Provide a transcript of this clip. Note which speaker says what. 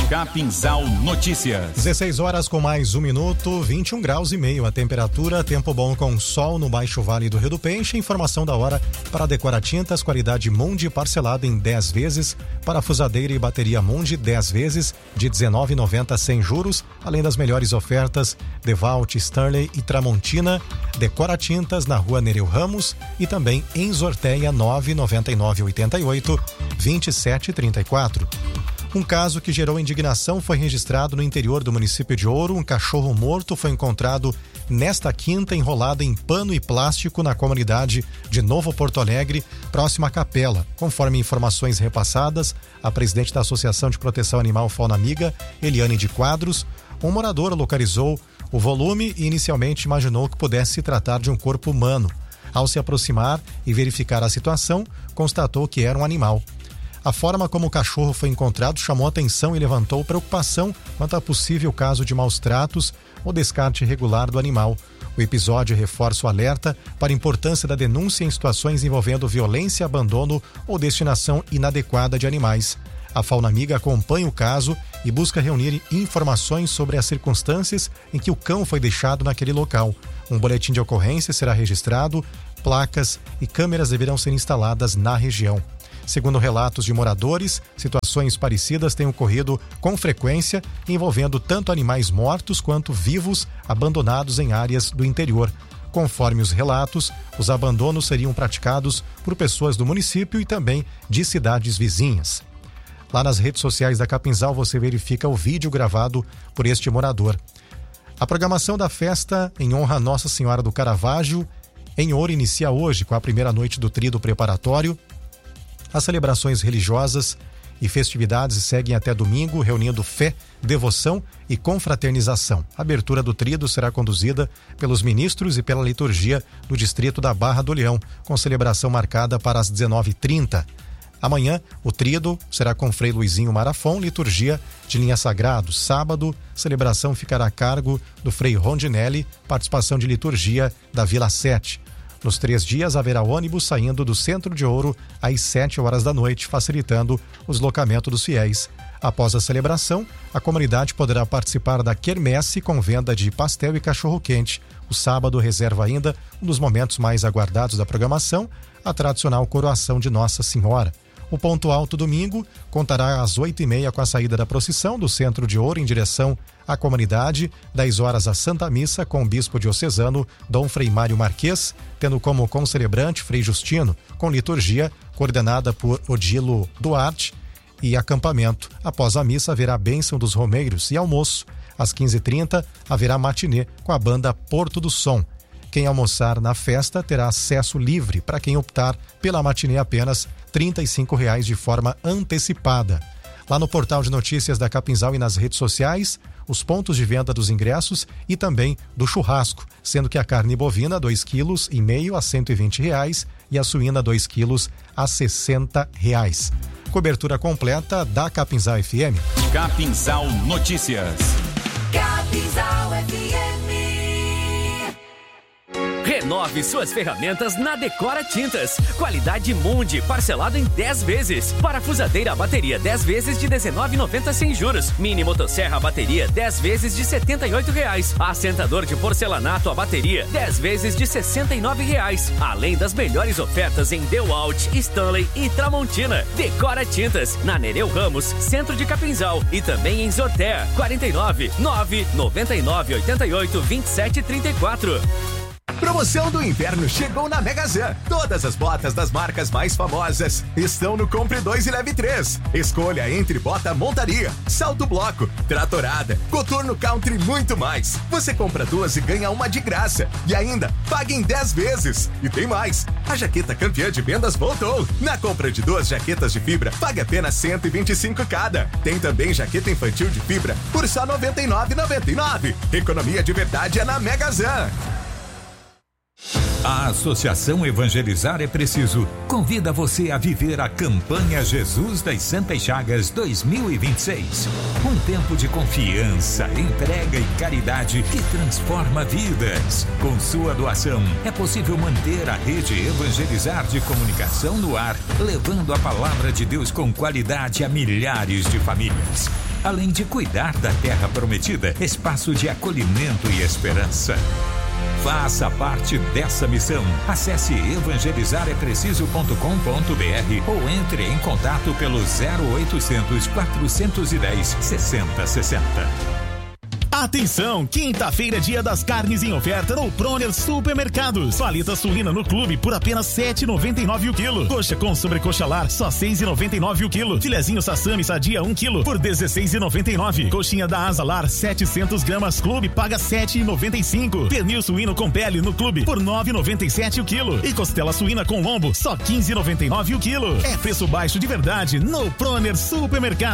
Speaker 1: Capinzal Notícias.
Speaker 2: 16 horas com mais 1 minuto, 21 graus e meio a temperatura, tempo bom com sol no Baixo Vale do Rio do Peixe. Informação da hora para Decora Tintas, qualidade Mundi parcelada em 10 vezes, parafusadeira e bateria Mundi 10 vezes de R$19,90 sem juros, além das melhores ofertas Devalt, Stanley e Tramontina. Decora Tintas na rua Nereu Ramos e também em Zorteia 99988-2734. Um caso que gerou indignação foi registrado no interior do município de Ouro. Um cachorro morto foi encontrado nesta quinta enrolado em pano e plástico na comunidade de Novo Porto Alegre, próxima à Capela. Conforme informações repassadas, a presidente da Associação de Proteção Animal Fauna Amiga, Eliane de Quadros, um morador localizou o volume e inicialmente imaginou que pudesse se tratar de um corpo humano. Ao se aproximar e verificar a situação, constatou que era um animal. A forma como o cachorro foi encontrado chamou atenção e levantou preocupação quanto a possível caso de maus tratos ou descarte irregular do animal. O episódio reforça o alerta para a importância da denúncia em situações envolvendo violência, abandono ou destinação inadequada de animais. A Fauna Amiga acompanha o caso e busca reunir informações sobre as circunstâncias em que o cão foi deixado naquele local. Um boletim de ocorrência será registrado, placas e câmeras deverão ser instaladas na região. Segundo relatos de moradores, situações parecidas têm ocorrido com frequência, envolvendo tanto animais mortos quanto vivos abandonados em áreas do interior. Conforme os relatos, os abandonos seriam praticados por pessoas do município e também de cidades vizinhas. Lá nas redes sociais da Capinzal você verifica o vídeo gravado por este morador. A programação da festa em honra a Nossa Senhora do Caravaggio em Ouro inicia hoje com a primeira noite do tríduo preparatório. As celebrações religiosas e festividades seguem até domingo, reunindo fé, devoção e confraternização. A abertura do tríduo será conduzida pelos ministros e pela liturgia do distrito da Barra do Leão, com celebração marcada para as 19h30. Amanhã, o tríduo será com Frei Luizinho Marafon, liturgia de linha sagrado. Sábado, celebração ficará a cargo do Frei Rondinelli, participação de liturgia da Vila 7. Nos 3 dias, haverá ônibus saindo do centro de Ouro às 7 horas da noite, facilitando o deslocamento dos fiéis. Após a celebração, a comunidade poderá participar da quermesse com venda de pastel e cachorro-quente. O sábado reserva ainda um dos momentos mais aguardados da programação, a tradicional coroação de Nossa Senhora. O ponto alto domingo contará às 8h30 com a saída da procissão do centro de Ouro em direção à comunidade, 10 horas a Santa Missa com o bispo diocesano Dom Frei Mário Marques, tendo como concelebrante Frei Justino, com liturgia coordenada por Odilo Duarte e acampamento. Após a missa haverá a bênção dos romeiros e almoço. Às 15h30 haverá matinê com a banda Porto do Som. Quem almoçar na festa terá acesso livre. Para quem optar pela matinê, apenas R$ 35,00 de forma antecipada. Lá no portal de notícias da Capinzal e nas redes sociais, os pontos de venda dos ingressos e também do churrasco, sendo que a carne bovina 2,5 kg a R$ 120,00 e a suína 2 kg a R$ 60,00. Cobertura completa da Capinzal FM.
Speaker 1: Capinzal Notícias.
Speaker 3: Capinzal FM.
Speaker 4: Renove suas ferramentas na Decora Tintas. Qualidade Mundi, parcelado em 10 vezes. Parafusadeira a bateria 10 vezes de R$19,90 sem juros. Mini motosserra a bateria 10 vezes de R$78,00. Assentador de porcelanato a bateria 10 vezes de R$69,00. Além das melhores ofertas em Devalt, Stanley e Tramontina. Decora Tintas, na Nereu Ramos, centro de Capinzal e também em Zortea, 49 999 88 27 34.
Speaker 5: Promoção do inverno chegou na Megazan. Todas as botas das marcas mais famosas estão no Compre 2 e Leve 3. Escolha entre bota montaria, salto bloco, tratorada, coturno country e muito mais. Você compra 2 e ganha uma de graça. E ainda, pague em 10 vezes. E tem mais. A jaqueta campeã de vendas voltou. Na compra de 2 jaquetas de fibra, pague apenas R$125 cada. Tem também jaqueta infantil de fibra por só R$ 99,99. Economia de verdade é na Megazan.
Speaker 6: A Associação Evangelizar é Preciso convida você a viver a campanha Jesus das Santas Chagas 2026. Um tempo de confiança, entrega e caridade que transforma vidas. Com sua doação, é possível manter a rede Evangelizar de comunicação no ar, levando a palavra de Deus com qualidade a milhares de famílias. além de cuidar da terra prometida, espaço de acolhimento e esperança. Faça parte dessa missão. Acesse evangelizarepreciso.com.br ou entre em contato pelo 0800 410 6060.
Speaker 7: Atenção, quinta-feira, dia das carnes em oferta no Proner Supermercados. Paleta suína no clube por apenas R$7,99 o quilo. Coxa com sobrecoxa lar, só R$6,99 o quilo. Filezinho sassami sadia 1 quilo por R$16,99. Coxinha da asa lar, 700 gramas, clube paga R$7,95. Pernil suíno com pele no clube por R$9,97 o quilo. E costela suína com lombo, só R$15,99 o quilo. É preço baixo de verdade no Proner Supermercados.